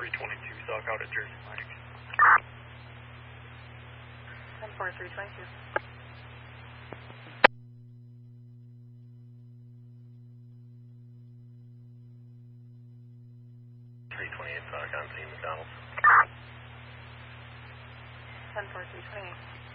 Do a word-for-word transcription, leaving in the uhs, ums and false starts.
three twenty-two, Sock out at Jersey Mike. ten four, three twenty-two. three twenty-eight, Sock on Team McDonald's. ten four, three twenty-eight.